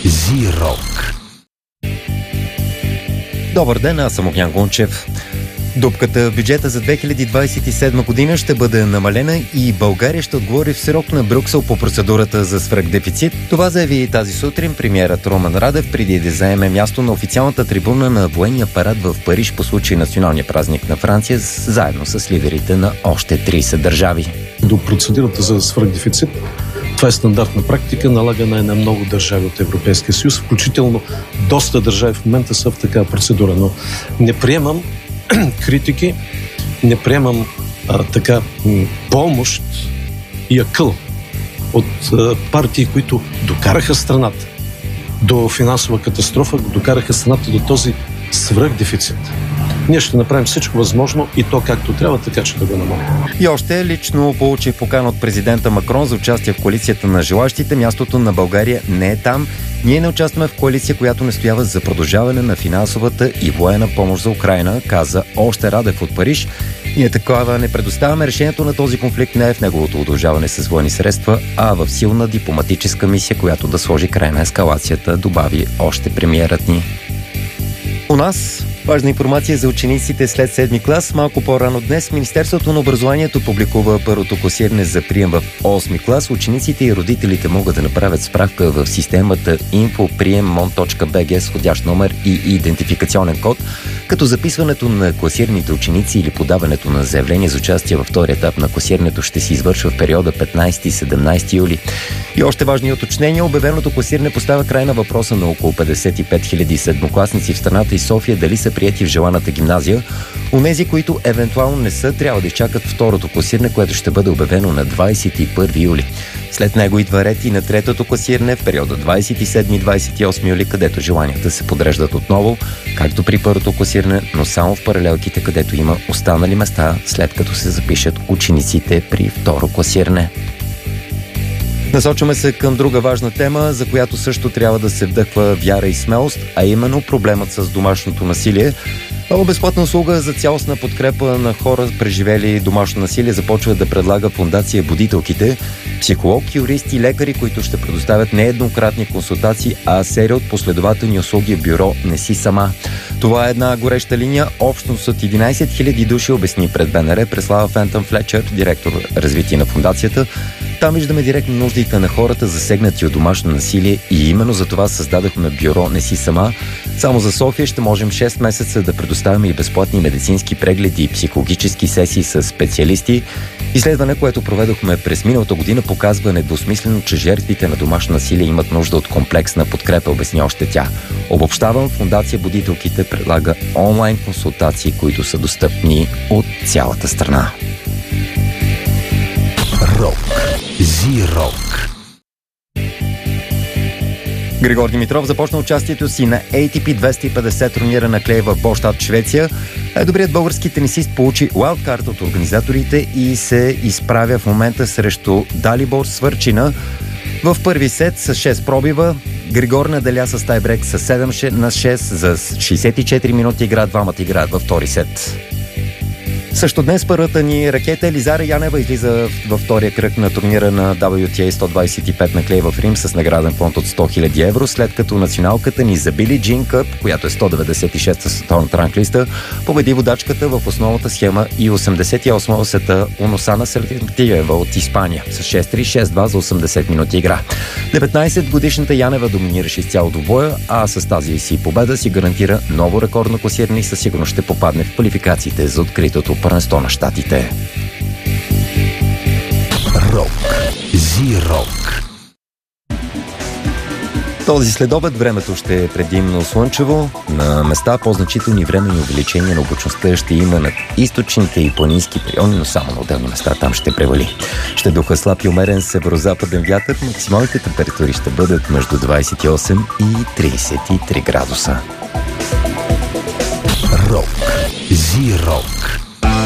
Зирок. Добър ден, аз съм Огнян Гунчев. Дупката в бюджета за 2027 година ще бъде намалена и България ще отговори в срок на Брюксел по процедурата за свръхдефицит. Това заяви тази сутрин премиерът Румен Радев преди да заеме място на официалната трибуна на военния парад в Париж по случай националния празник на Франция, заедно с лидерите на още 30 държави. До процедурата за свръхдефицит, това е стандартна практика, налагана на много държави от Европейския съюз, включително доста държави в момента са в такава процедура, но не приемам критики, не приемам помощ и акъл от партии, които докараха страната до финансова катастрофа, докараха страната до този свръхдефицит. Ние ще направим всичко възможно и то както трябва, така че да го намалим. И още лично получих покана от президента Макрон за участие в коалицията на желащите. Мястото на България не е там. Ние не участваме в коалиция, която настоява за продължаване на финансовата и военна помощ за Украйна, каза още Радев от Париж. Ние такова не предоставяме. Решението на този конфликт не е в неговото удължаване с военни средства, а в силна дипломатическа мисия, която да сложи край на ескалацията, добави още премиерът ни. У нас важна информация за учениците след 7-ми клас. Малко по-рано днес Министерството на образованието публикува първото класиране за прием в 8-ми клас. Учениците и родителите могат да направят справка в системата info.priemmon.bg с входящ номер и идентификационен код, като записването на класираните ученици или подаването на заявление за участие във втори етап на класирането ще се извършва в периода 15-17 юли. И още важни уточнения. Обявеното класиране поставя край на въпроса на около 55 000 седмокласници в страната и София дали са приети в желаната гимназия. Онези, които евентуално не са, трябва да изчакат второто класиране, което ще бъде обявено на 21 юли. След него идва ред и на третото класиране в периода 27-28 юли, където желанията се подреждат отново, както при първото класиране, но само в паралелките, където има останали места, след като се запишат учениците при второ класиране. Насочваме се към друга важна тема, за която също трябва да се вдъхва вяра и смелост, а именно проблемът с домашното насилие. Нова безплатна услуга за цялостна подкрепа на хора, преживели домашно насилие, започва да предлага фондация Будителките, психолог, юристи и лекари, които ще предоставят не еднократни консултации, а серия от последователни услуги в бюро "Не си сама". Това е една гореща линия. Общност от 11 000 души, обясни пред БНР Преслава Фентън Флечер, директор развитие на фондацията. Там виждаме директно нуждите на хората, засегнати от домашно насилие, и именно за това създадохме бюро "Не си сама". Само за София ще можем 6 месеца да предоставяме и безплатни медицински прегледи и психологически сесии с специалисти. Изследване, което проведохме през миналата година, показва недвусмислено, че жертвите на домашно насилие имат нужда от комплексна подкрепа, обясни още тя. Обобщавам, фондация Будителките предлага онлайн консултации, които са достъпни от цялата страна. Рок. Зирок. Григор Димитров започна участието си на ATP 250 турнира на клей в Болштад, Швеция. Добрият български тенисист получи уайлдкарт от организаторите и се изправя в момента срещу Далибор Свърчина. В първи сет с 6 пробива Григор наделя с тайбрек с 7-6 за 64 минути игра. Двамата играят във втори сет. Също днес първата ни ракета Елизара Янева излиза във втория кръг на турнира на WTA 125 на клей в Рим с награден фонд от 100 000 евро, след като националката ни за Били Джин Къп, която е 196-та световната ранглиста, победи водачката в основната схема и 88-та в света Уносана Селектиева от Испания с 6-3-6-2 за 80 минути игра. 19-годишната Янева доминираше изцяло до боя, а с тази си победа си гарантира ново рекордно класиране и със сигурност ще попадне в квалификациите за откритото първенство на щатите. Рок. Зирок. Този следобед времето ще е предимно слънчево. На места по-значителни времени увеличения на облачността ще има над източните и планински райони, но само на отделни места там ще превали. Ще духа слаб и умерен северозападен вятър. Максималните температури ще бъдат между 28 и 33 градуса. Рок. Зирок.